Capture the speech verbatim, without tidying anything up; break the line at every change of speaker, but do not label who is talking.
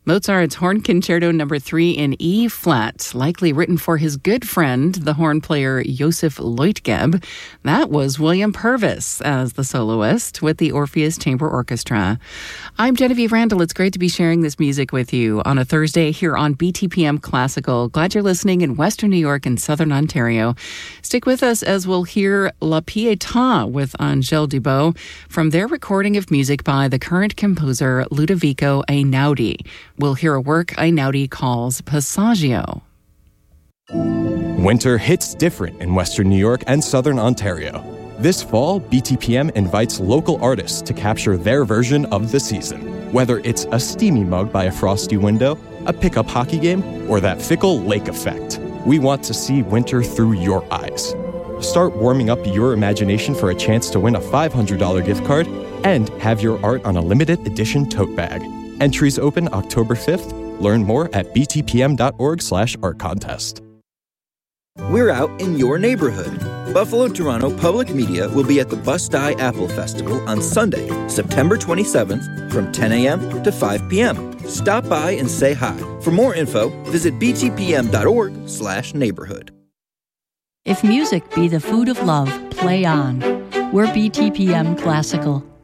Mozart's Horn Concerto Number three in E-flat, likely written for his good friend, the horn player Josef Leutgeb. That was William Purvis as the soloist with the Orpheus Chamber Orchestra. I'm Genevieve Randall. It's great to be sharing this music with you on a Thursday here on B T P M Classical. Glad you're listening in Western New York and Southern Ontario. Stick with us as we'll hear La Pietà with Angèle Dubos from their recording of music by the current composer Ludovico Einaudi. We'll hear a work Einaudi calls Passaggio.
Winter hits different in Western New York and Southern Ontario. This fall, B T P M invites local artists to capture their version of the season. Whether it's a steamy mug by a frosty window, a pickup hockey game, or that fickle lake effect, we want to see winter through your eyes. Start warming up your imagination for a chance to win a five hundred dollars gift card and have your art on a limited edition tote bag. Entries open October fifth. Learn more at btpm.org slash art contest.
We're out in your neighborhood. Buffalo Toronto Public Media will be at the Bust-Eye Apple Festival on Sunday, September twenty-seventh from ten a.m. to five p.m. Stop by and say hi. For more info, visit btpm.org slash neighborhood.
If music be the food of love, play on. We're B T P M Classical.